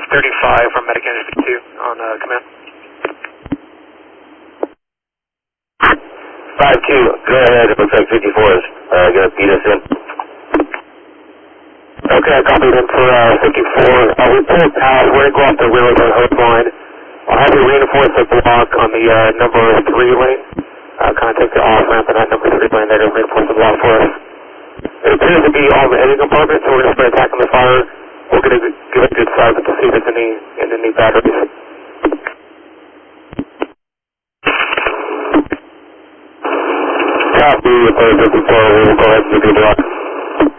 35 from Medic Engine 2 on command. 5-2, go ahead. It looks like 54 is going to beat us in. Okay, I copied in for 54. We pulled past. We're going to go off the Willowbrook Hope line. I'll have you reinforce the block on the number 3 lane. Kind of take the off ramp in that number 3 lane there to reinforce the block for us. It appears to be all the engine compartments, so we're going to start attacking the fire. We're going to give it a good size to see if it's in any batteries. Copy, 54, we'll go ahead and do the block.